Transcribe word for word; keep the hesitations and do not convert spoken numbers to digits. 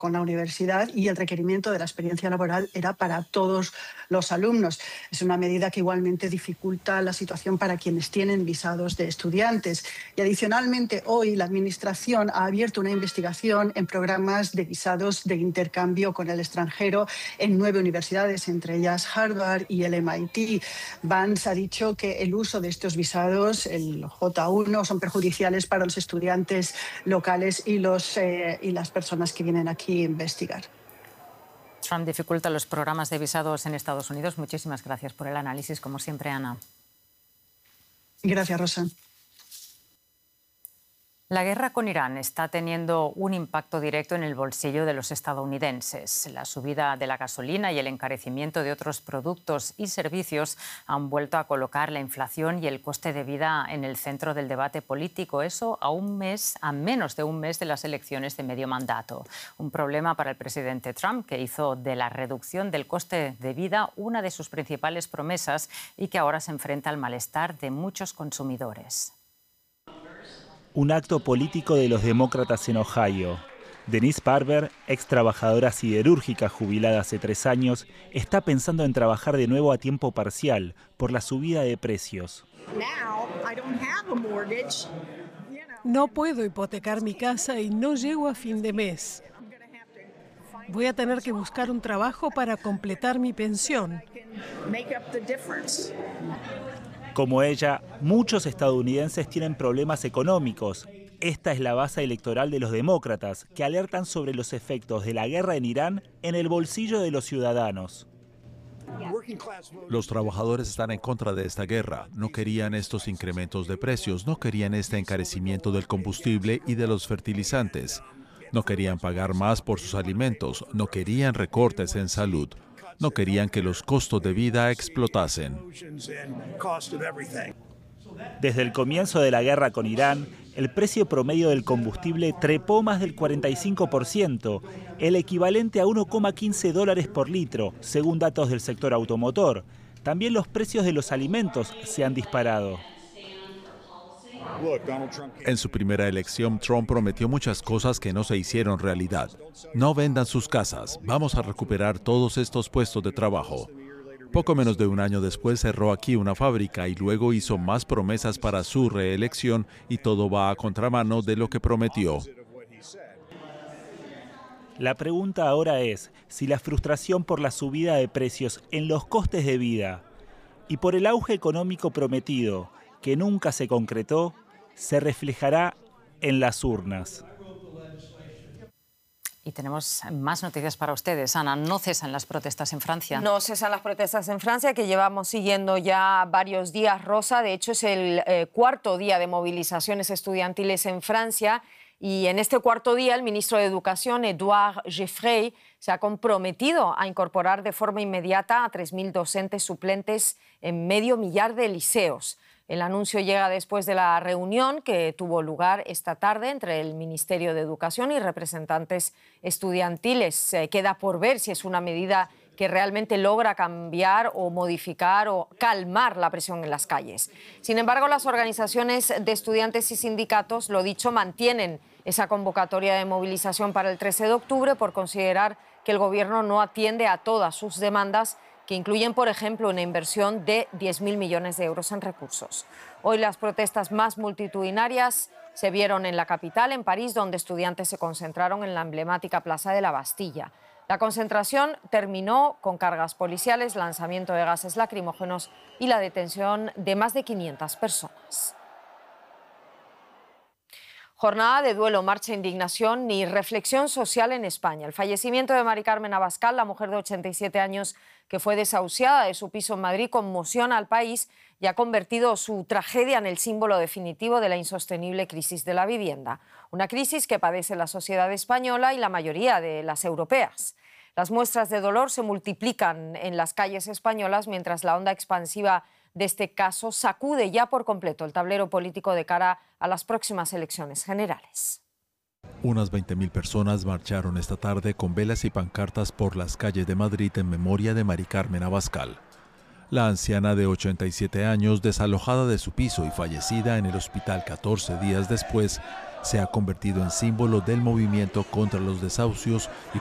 con la universidad y el requerimiento de la experiencia laboral era para todos los alumnos. Es una medida que igualmente dificulta la situación para quienes tienen visados de estudiantes. Y adicionalmente, hoy la Administración ha abierto una investigación en programas de visados de intercambio con el extranjero en nueve universidades, entre ellas Harvard y el M I T. Vance ha dicho que el uso de estos visados, el J uno, son perjudiciales para los estudiantes locales y, los, eh, y las personas que vienen aquí a investigar. Trump dificulta los programas de visados en Estados Unidos. Muchísimas gracias por el análisis, como siempre, Ana. Gracias, Rosa. La guerra con Irán está teniendo un impacto directo en el bolsillo de los estadounidenses. La subida de la gasolina y el encarecimiento de otros productos y servicios han vuelto a colocar la inflación y el coste de vida en el centro del debate político. Eso a un mes, a menos de un mes de las elecciones de medio mandato. Un problema para el presidente Trump, que hizo de la reducción del coste de vida una de sus principales promesas y que ahora se enfrenta al malestar de muchos consumidores. Un acto político de los demócratas en Ohio. Denise Barber, ex trabajadora siderúrgica jubilada hace tres años, está pensando en trabajar de nuevo a tiempo parcial por la subida de precios. No puedo hipotecar mi casa y no llego a fin de mes. Voy a tener que buscar un trabajo para completar mi pensión. Como ella, muchos estadounidenses tienen problemas económicos. Esta es la base electoral de los demócratas, que alertan sobre los efectos de la guerra en Irán en el bolsillo de los ciudadanos. Los trabajadores están en contra de esta guerra. No querían estos incrementos de precios, no querían este encarecimiento del combustible y de los fertilizantes. No querían pagar más por sus alimentos, no querían recortes en salud. No querían que los costos de vida explotasen. Desde el comienzo de la guerra con Irán, el precio promedio del combustible trepó más del cuarenta y cinco por ciento, el equivalente a uno coma quince dólares por litro, según datos del sector automotor. También los precios de los alimentos se han disparado. En su primera elección, Trump prometió muchas cosas que no se hicieron realidad. No vendan sus casas, vamos a recuperar todos estos puestos de trabajo. Poco menos de un año después cerró aquí una fábrica y luego hizo más promesas para su reelección y todo va a contramano de lo que prometió. La pregunta ahora es si la frustración por la subida de precios en los costes de vida y por el auge económico prometido, que nunca se concretó, se reflejará en las urnas. Y tenemos más noticias para ustedes. Ana, no cesan las protestas en Francia. No cesan las protestas en Francia, que llevamos siguiendo ya varios días, Rosa. De hecho, es el eh, cuarto día de movilizaciones estudiantiles en Francia. Y en este cuarto día, el ministro de Educación, Édouard Geoffroy, se ha comprometido a incorporar de forma inmediata a tres mil docentes suplentes en medio millar de liceos. El anuncio llega después de la reunión que tuvo lugar esta tarde entre el Ministerio de Educación y representantes estudiantiles. Eh, queda por ver si es una medida que realmente logra cambiar o modificar o calmar la presión en las calles. Sin embargo, las organizaciones de estudiantes y sindicatos, lo dicho, mantienen esa convocatoria de movilización para el trece de octubre por considerar que el Gobierno no atiende a todas sus demandas, que incluyen, por ejemplo, una inversión de diez mil millones de euros en recursos. Hoy las protestas más multitudinarias se vieron en la capital, en París, donde estudiantes se concentraron en la emblemática Plaza de la Bastilla. La concentración terminó con cargas policiales, lanzamiento de gases lacrimógenos y la detención de más de quinientas personas. Jornada de duelo, marcha, indignación ni reflexión social en España. El fallecimiento de Mari Carmen Abascal, la mujer de ochenta y siete años que fue desahuciada de su piso en Madrid, conmociona al país y ha convertido su tragedia en el símbolo definitivo de la insostenible crisis de la vivienda. Una crisis que padece la sociedad española y la mayoría de las europeas. Las muestras de dolor se multiplican en las calles españolas mientras la onda expansiva de este caso sacude ya por completo el tablero político de cara a las próximas elecciones generales. Unas veinte mil personas marcharon esta tarde con velas y pancartas por las calles de Madrid en memoria de Mari Carmen Abascal. La anciana de ochenta y siete años, desalojada de su piso y fallecida en el hospital catorce días después, se ha convertido en símbolo del movimiento contra los desahucios y